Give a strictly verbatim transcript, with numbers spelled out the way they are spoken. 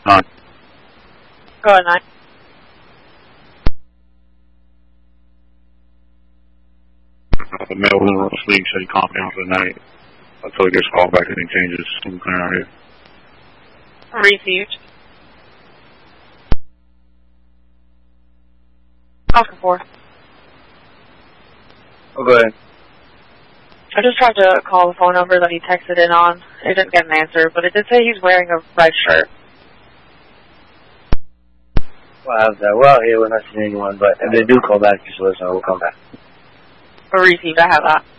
Nine. Go ahead, nine. Uh, Melvin Ross League said he calmed down for the night. Until he gets called back and he changes. I'm clearing out here. Received. Oscar four. Oh, go ahead. I just tried to call the phone number that he texted in on. I didn't get an answer, but it did say he's wearing a red shirt. We'll have that. We're out here. We're not seeing anyone, but if they do call back, just let us know. We'll come back. Received. I have that.